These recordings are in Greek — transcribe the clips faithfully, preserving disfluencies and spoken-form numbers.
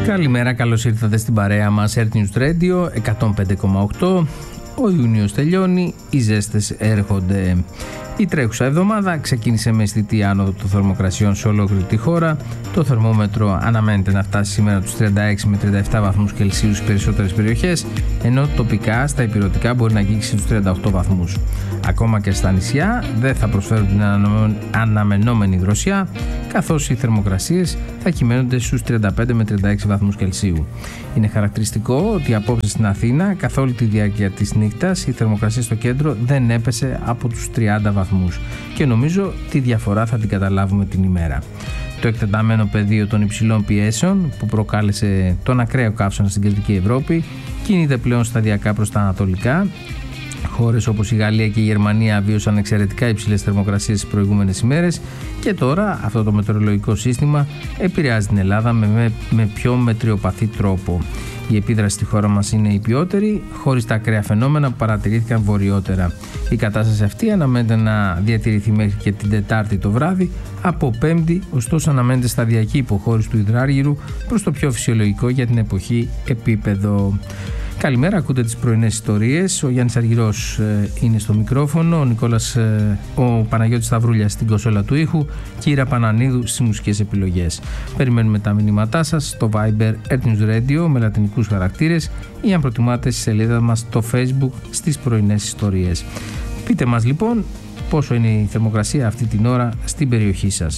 Καλημέρα, καλώς ήρθατε στην παρέα μας Earth News Radio εκατόν πέντε κόμμα οκτώ. Ο Ιούνιος τελειώνει, οι ζέστες έρχονται. Η τρέχουσα εβδομάδα ξεκίνησε με αισθητή άνοδο των θερμοκρασιών σε ολόκληρη τη χώρα. Το θερμόμετρο αναμένεται να φτάσει σήμερα τους τριάντα έξι με τριάντα επτά βαθμούς Κελσίου στις περισσότερες περιοχές, ενώ τοπικά στα ηπειρωτικά μπορεί να αγγίξει τους τριάντα οκτώ βαθμούς. Ακόμα και στα νησιά δεν θα προσφέρουν την αναμενόμενη δροσιά, καθώς οι θερμοκρασίες θα κυμαίνονται στους τριάντα πέντε με τριάντα έξι βαθμούς Κελσίου. Είναι χαρακτηριστικό ότι απόψε στην Αθήνα, καθ' όλη τη διάρκεια της νύχτας, η θερμοκρασία στο κέντρο δεν έπεσε από τους τριάντα βαθμούς και νομίζω τη διαφορά θα την καταλάβουμε την ημέρα. Το εκτεταμένο πεδίο των υψηλών πιέσεων που προκάλεσε τον ακραίο καύσωνα στην Κεντρική Ευρώπη κινείται πλέον σταδιακά προς τα ανατολικά. Χώρες όπως η Γαλλία και η Γερμανία βίωσαν εξαιρετικά υψηλές θερμοκρασίες τις προηγούμενες ημέρες και τώρα αυτό το μετεωρολογικό σύστημα επηρεάζει την Ελλάδα με, με, με πιο μετριοπαθή τρόπο. Η επίδραση στη χώρα μας είναι υπιότερη, χωρίς τα ακραία φαινόμενα που παρατηρήθηκαν βορειότερα. Η κατάσταση αυτή αναμένεται να διατηρηθεί μέχρι και την Τετάρτη το βράδυ. Από Πέμπτη, ωστόσο, αναμένεται σταδιακή υποχώρηση του υδράργυρου προς το πιο φυσιολογικό για την εποχή επίπεδο. Καλημέρα, ακούτε τις πρωινές ιστορίες. Ο Γιάννης Αργυρός ε, είναι στο μικρόφωνο, ο Νικόλας, ε, ο Παναγιώτης Σταυρούλιας στην κονσόλα του ήχου και η Ήρα Πανανίδου στις μουσικές επιλογές. Περιμένουμε τα μηνύματά σας στο Viber Earth News Radio με λατινικούς χαρακτήρες ή αν προτιμάτε στη σελίδα μας στο Facebook στις πρωινές ιστορίες. Πείτε μας λοιπόν πόσο είναι η θερμοκρασία αυτή την ώρα στην περιοχή σας.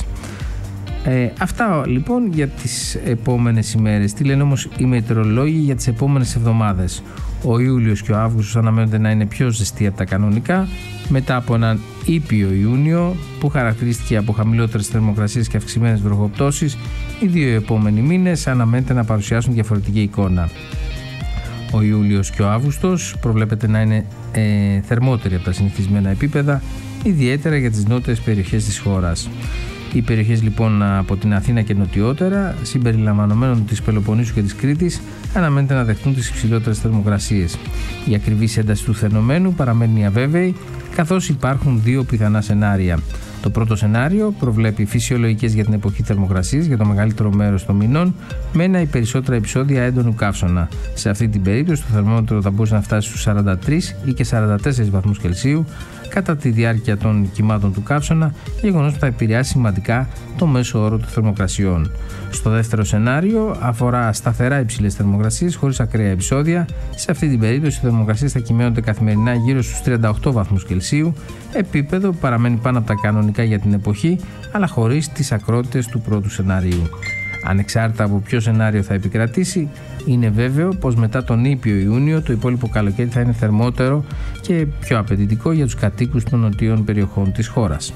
Ε, αυτά λοιπόν για τις επόμενες ημέρες. Τι λένε όμως οι μετεωρολόγοι για τις επόμενες εβδομάδες? Ο Ιούλιος και ο Αύγουστος αναμένονται να είναι πιο ζεστοί από τα κανονικά, μετά από έναν ήπιο Ιούνιο που χαρακτηρίστηκε από χαμηλότερες θερμοκρασίες και αυξημένες βροχοπτώσεις. Οι δύο επόμενοι μήνες αναμένεται να παρουσιάσουν διαφορετική εικόνα. Ο Ιούλιος και ο Αύγουστος προβλέπεται να είναι ε, θερμότεροι από τα συνηθισμένα επίπεδα, ιδιαίτερα για τις νότιες περιοχές της χώρας. Οι περιοχές λοιπόν από την Αθήνα και νοτιότερα, συμπεριλαμβανομένων της Πελοποννήσου και της Κρήτης, αναμένεται να δεχτούν τις υψηλότερες θερμοκρασίες. Η ακριβής ένταση του φαινομένου παραμένει αβέβαιη, καθώς υπάρχουν δύο πιθανά σενάρια. Το πρώτο σενάριο προβλέπει φυσιολογικές για την εποχή θερμοκρασίες για το μεγαλύτερο μέρος των μηνών, με ένα ή περισσότερα επεισόδια έντονου καύσωνα. Σε αυτή την περίπτωση το θερμόμετρο θα μπορούσε να φτάσει στους σαράντα τρεις ή και σαράντα τέσσερις βαθμούς Κελσίου κατά τη διάρκεια των κυμάτων του καύσωνα, γεγονός που θα επηρεάσει σημαντικά το μέσο όρο των θερμοκρασιών. Στο δεύτερο σενάριο αφορά σταθερά υψηλές θερμοκρασίες χωρίς ακραία επεισόδια. Σε αυτή την περίπτωση οι θερμοκρασίες θα κυμαίνονται καθημερινά γύρω στους τριάντα οκτώ βαθμούς Κελσίου, επίπεδο που παραμένει πάνω από τα κανονικά για την εποχή, αλλά χωρίς τις ακρότητες του πρώτου σενάριου. Ανεξάρτητα από ποιο σενάριο θα επικρατήσει, είναι βέβαιο πως μετά τον ήπιο Ιούνιο το υπόλοιπο καλοκαίρι θα είναι θερμότερο και πιο απαιτητικό για τους κατοίκους των νοτίων περιοχών της χώρας.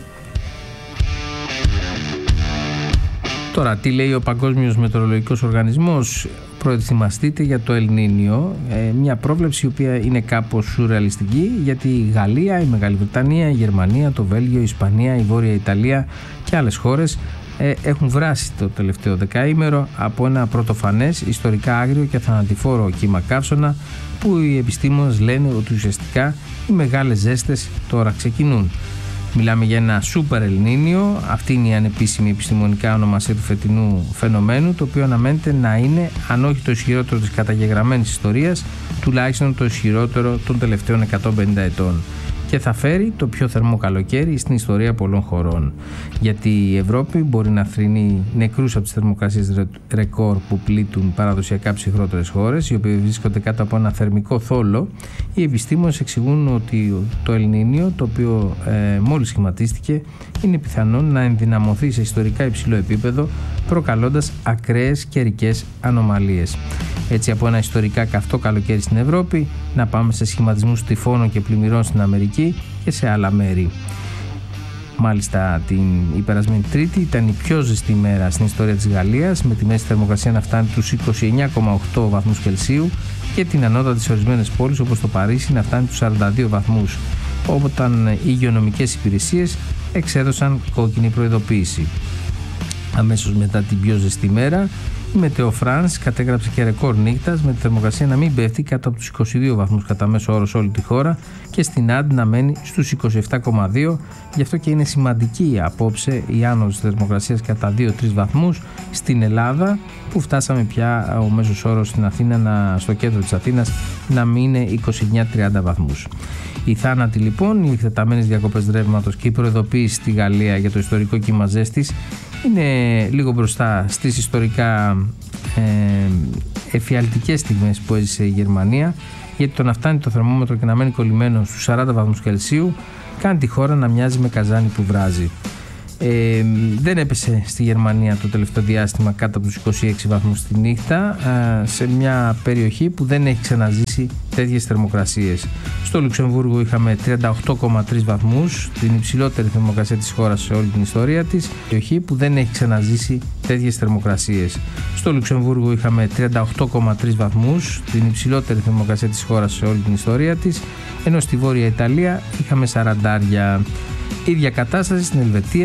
Τώρα, τι λέει ο Παγκόσμιος Μετεωρολογικός Οργανισμός? Προετοιμαστείτε για το Ελ Νίνιο, ε, μια πρόβλεψη η οποία είναι κάπως σουρεαλιστική, γιατί η Γαλλία, η Μεγάλη Βρετανία, η Γερμανία, το Βέλγιο, η Ισπανία, η Βόρεια Ιταλία και άλλες χώρες ε, έχουν βράσει το τελευταίο δεκαήμερο από ένα πρωτοφανές, ιστορικά άγριο και θανατηφόρο κύμα καύσωνα, που οι επιστήμονες λένε ότι ουσιαστικά οι μεγάλες ζέστες τώρα ξεκινούν. Μιλάμε για ένα σούπερ Ελ Νίνιο, αυτή είναι η ανεπίσημη επιστημονικά ονομασία του φετινού φαινομένου, το οποίο αναμένεται να είναι, αν όχι το ισχυρότερο της καταγεγραμμένης ιστορίας, τουλάχιστον το ισχυρότερο των τελευταίων εκατόν πενήντα ετών. Και θα φέρει το πιο θερμό καλοκαίρι στην ιστορία πολλών χωρών. Γιατί η Ευρώπη μπορεί να θρηνεί νεκρούς από τις θερμοκρασίες ρεκόρ που πλήττουν παραδοσιακά ψυχρότερες χώρες, οι οποίες βρίσκονται κάτω από ένα θερμικό θόλο. Οι επιστήμονες εξηγούν ότι το Ελ Νίνιο, το οποίο ε, μόλις σχηματίστηκε, είναι πιθανόν να ενδυναμωθεί σε ιστορικά υψηλό επίπεδο, προκαλώντας ακραίες καιρικές ανομαλίες. Έτσι, από ένα ιστορικά καυτό καλοκαίρι στην Ευρώπη, να πάμε σε σχηματισμούς τυφώνων και πλημμυρών στην Αμερική και σε άλλα μέρη. Μάλιστα, την η περασμένη Τρίτη ήταν η πιο ζεστή μέρα στην ιστορία της Γαλλίας, με τη μέση θερμοκρασία να φτάνει τους είκοσι εννέα κόμμα οκτώ βαθμούς Κελσίου και την ανώτατη σε ορισμένες πόλεις όπως το Παρίσι να φτάνει τους σαράντα δύο βαθμούς, όταν οι υγειονομικές υπηρεσίες εξέδωσαν κόκκινη προειδοποίηση. Αμέσως μετά την πιο ζεστή μέρα, η Μετεο France κατέγραψε και ρεκόρ νύχτας, με τη θερμοκρασία να μην πέφτει κάτω από τους είκοσι δύο βαθμούς κατά μέσο όρο σε όλη τη χώρα και στην Άντι να μένει στους είκοσι επτά κόμμα δύο. Γι' αυτό και είναι σημαντική απόψε η άνοδος της θερμοκρασίας κατά δύο με τρεις βαθμούς στην Ελλάδα, που φτάσαμε πια ο μέσος όρος στην Αθήνα να, στο κέντρο της Αθήνας να μην είναι είκοσι εννέα με τριάντα βαθμούς. Οι θάνατοι λοιπόν, οι εκτεταμένες διακοπές ρεύματος και η προειδοποίηση στη Γαλλία για το ιστορικό κύμα ζέστης είναι λίγο μπροστά στις ιστορικά ε, εφιαλτικές στιγμές που έζησε η Γερμανία, γιατί το να φτάνει το θερμόμετρο και να μένει κολλημένο στους σαράντα βαθμούς Κελσίου κάνει τη χώρα να μοιάζει με καζάνι που βράζει. Ε, δεν έπεσε στη Γερμανία το τελευταίο διάστημα κάτω από τους είκοσι έξι βαθμούς τη νύχτα, ε, σε μια περιοχή που δεν έχει ξαναζήσει τέτοιες θερμοκρασίες. Στο Λουξεμβούργο είχαμε τριάντα οκτώ κόμμα τρεις βαθμούς, την υψηλότερη θερμοκρασία της χώρας σε όλη την ιστορία της, περιοχή που δεν έχει ξαναζήσει τέτοιες θερμοκρασίες. Στο Λουξεμβούργο είχαμε τριάντα οκτώ κόμμα τρεις βαθμούς, την υψηλότερη θερμοκρασία της χώρας σε όλη την ιστορία της, ενώ στη Βόρεια Ιταλία είχαμε σαραντάρια. Ίδια κατάσταση στην Ελβετία.